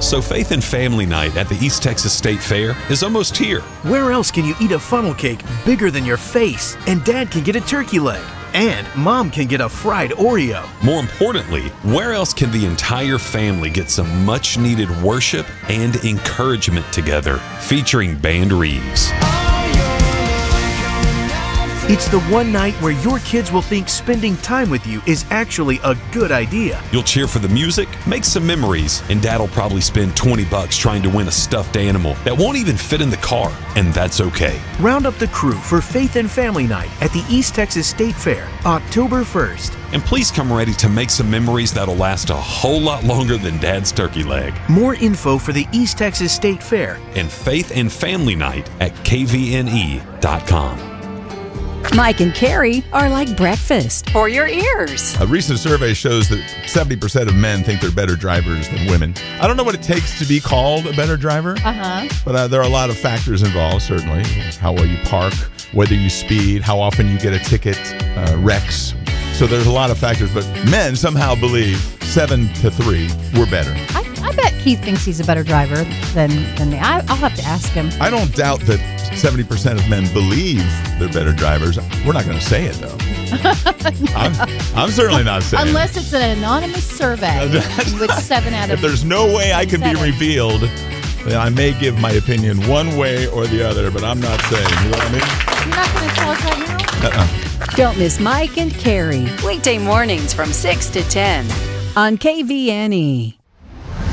So Faith and Family Night at the East Texas State Fair is almost here. Where else can you eat a funnel cake bigger than your face? And Dad can get a turkey leg. And Mom can get a fried Oreo. More importantly, where else can the entire family get some much needed worship and encouragement together? Featuring Band Reeves. It's the one night where your kids will think spending time with you is actually a good idea. You'll cheer for the music, make some memories, and Dad'll probably spend $20 trying to win a stuffed animal that won't even fit in the car, and that's okay. Round up the crew for Faith and Family Night at the East Texas State Fair, October 1st. And please come ready to make some memories that'll last a whole lot longer than Dad's turkey leg. More info for the East Texas State Fair and Faith and Family Night at kvne.com. Mike and Carrie are like breakfast for your ears. A recent survey shows that 70% of men think they're better drivers than women. I don't know what it takes to be called a better driver, but there are a lot of factors involved, certainly. How well you park, whether you speed, how often you get a ticket, wrecks. So there's a lot of factors, but men somehow believe 7-3 we're better. I bet Keith thinks he's a better driver than me. I'll have to ask him. I don't doubt that 70% of men believe they're better drivers. We're not going to say it, though. I'm certainly not saying Unless it's an anonymous survey with 7 out of If there's no way I can 7. be revealed, then I may give my opinion one way or the other, but I'm not saying. You know what I mean? You're not going to tell us right now? Don't miss Mike and Carrie. Weekday mornings from 6 to 10 on KVNE.